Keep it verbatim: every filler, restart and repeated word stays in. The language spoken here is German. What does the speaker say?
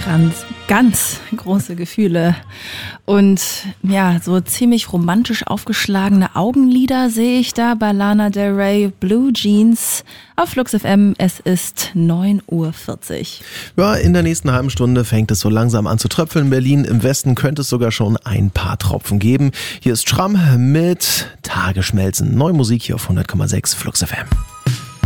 Ganz, ganz große Gefühle und ja, so ziemlich romantisch aufgeschlagene Augenlider sehe ich da bei Lana Del Rey, Blue Jeans auf Flux F M. Es ist neun Uhr vierzig. Ja, in der nächsten halben Stunde fängt es so langsam an zu tröpfeln in Berlin. Im Westen könnte es sogar schon ein paar Tropfen geben. Hier ist Schramm mit Tagesschmelzen. Neue Musik hier auf hundert Komma sechs Flux F M.